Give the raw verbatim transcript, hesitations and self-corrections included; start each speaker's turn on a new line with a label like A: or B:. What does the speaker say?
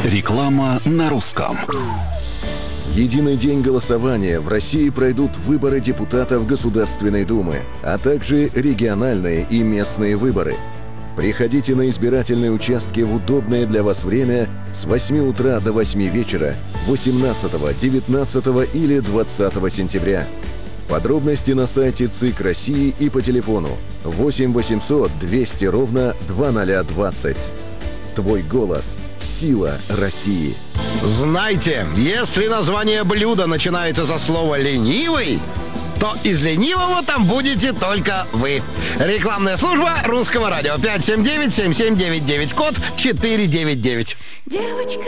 A: Реклама на русском.
B: Единый день голосования. В России пройдут выборы депутатов Государственной Думы, а также региональные и местные выборы. Приходите на избирательные участки в удобное для вас время с восьми утра до восьми вечера восемнадцатого, девятнадцатого или двадцатого сентября. Подробности на сайте ЦИК России и по телефону восемь восемьсот двести ровно двадцать двадцать. Твой голос – сила России.
C: Знайте, если название блюда начинается со слова «ленивый», то из ленивого там будете только вы. Рекламная служба Русского радио. пять семь девять семь семь девять девять, код четыре девять девять.
D: Девочка